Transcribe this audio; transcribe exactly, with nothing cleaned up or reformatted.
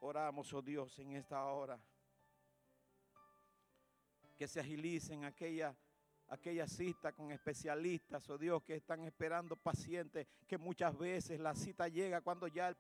Oramos, oh Dios, en esta hora. Que se agilicen aquella, aquella cita con especialistas, oh Dios, que están esperando pacientes, que muchas veces la cita llega cuando ya el